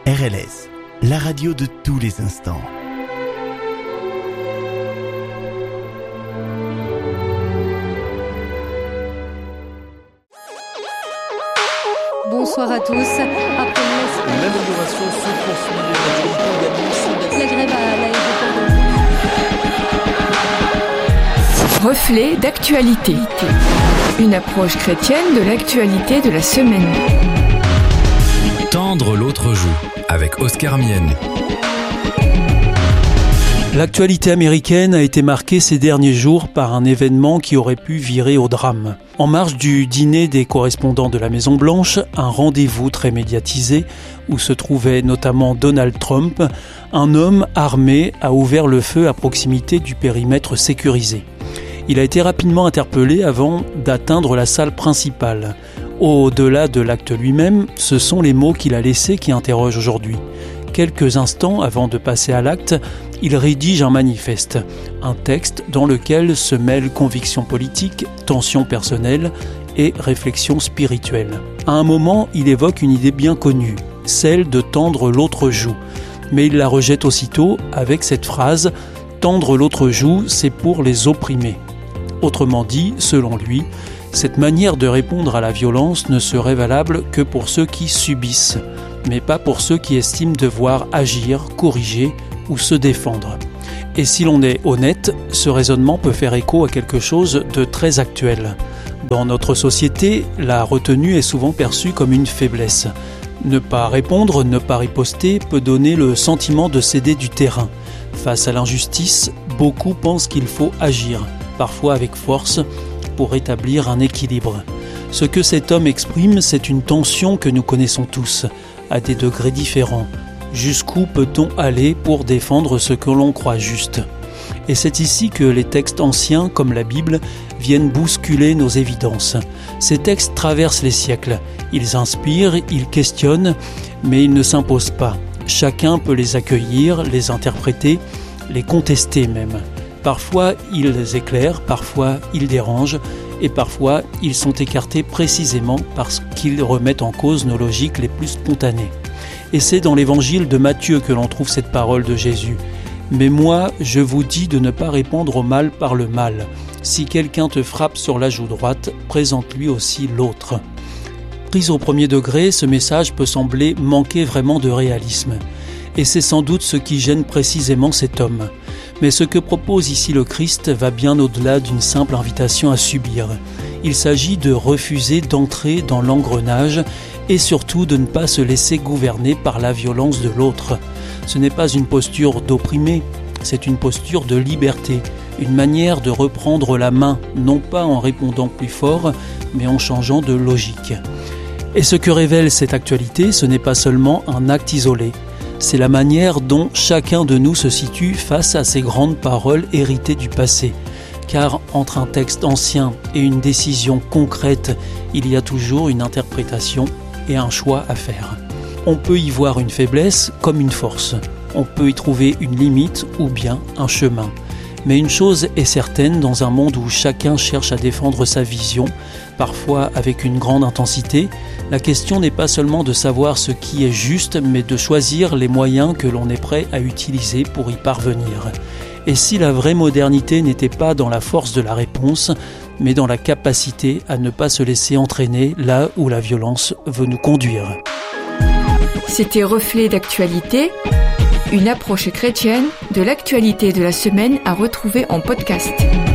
RLS, la radio de tous les instants. Bonsoir à tous. Après l'amélioration se poursuit. la grève à l'aéroport de... Reflet d'actualité. Une approche chrétienne de l'actualité de la semaine. Tendre l'autre joue, avec Oscar Mienne. L'actualité américaine a été marquée ces derniers jours par un événement qui aurait pu virer au drame. En marge du dîner des correspondants de la Maison-Blanche, un rendez-vous très médiatisé où se trouvait notamment Donald Trump, un homme armé a ouvert le feu à proximité du périmètre sécurisé. Il a été rapidement interpellé avant d'atteindre la salle principale. Au-delà de l'acte lui-même, ce sont les mots qu'il a laissés qui interrogent aujourd'hui. Quelques instants avant de passer à l'acte, il rédige un manifeste, un texte dans lequel se mêlent convictions politiques, tensions personnelles et réflexions spirituelles. À un moment, il évoque une idée bien connue, celle de tendre l'autre joue. Mais il la rejette aussitôt avec cette phrase « Tendre l'autre joue, c'est pour les opprimés ». Autrement dit, selon lui, cette manière de répondre à la violence ne serait valable que pour ceux qui subissent, mais pas pour ceux qui estiment devoir agir, corriger ou se défendre. Et si l'on est honnête, ce raisonnement peut faire écho à quelque chose de très actuel. Dans notre société, la retenue est souvent perçue comme une faiblesse. Ne pas répondre, ne pas riposter peut donner le sentiment de céder du terrain. Face à l'injustice, beaucoup pensent qu'il faut agir, parfois avec force, pour rétablir un équilibre. Ce que cet homme exprime, c'est une tension que nous connaissons tous, à des degrés différents. Jusqu'où peut-on aller pour défendre ce que l'on croit juste ? Et c'est ici que les textes anciens, comme la Bible, viennent bousculer nos évidences. Ces textes traversent les siècles. Ils inspirent, ils questionnent, mais ils ne s'imposent pas. Chacun peut les accueillir, les interpréter, les contester même. Parfois, ils éclairent, parfois, ils dérangent, et parfois, ils sont écartés précisément parce qu'ils remettent en cause nos logiques les plus spontanées. Et c'est dans l'évangile de Matthieu que l'on trouve cette parole de Jésus. « Mais moi, je vous dis de ne pas répondre au mal par le mal. Si quelqu'un te frappe sur la joue droite, présente-lui aussi l'autre. » Pris au premier degré, ce message peut sembler manquer vraiment de réalisme. Et c'est sans doute ce qui gêne précisément cet homme. Mais ce que propose ici le Christ va bien au-delà d'une simple invitation à subir. Il s'agit de refuser d'entrer dans l'engrenage et surtout de ne pas se laisser gouverner par la violence de l'autre. Ce n'est pas une posture d'opprimé, c'est une posture de liberté, une manière de reprendre la main, non pas en répondant plus fort, mais en changeant de logique. Et ce que révèle cette actualité, ce n'est pas seulement un acte isolé. C'est la manière dont chacun de nous se situe face à ces grandes paroles héritées du passé. Car entre un texte ancien et une décision concrète, il y a toujours une interprétation et un choix à faire. On peut y voir une faiblesse comme une force. On peut y trouver une limite ou bien un chemin. Mais une chose est certaine, dans un monde où chacun cherche à défendre sa vision, parfois avec une grande intensité, la question n'est pas seulement de savoir ce qui est juste, mais de choisir les moyens que l'on est prêt à utiliser pour y parvenir. Et si la vraie modernité n'était pas dans la force de la réponse, mais dans la capacité à ne pas se laisser entraîner là où la violence veut nous conduire. C'était Reflet d'actualité, une approche chrétienne de l'actualité de la semaine à retrouver en podcast.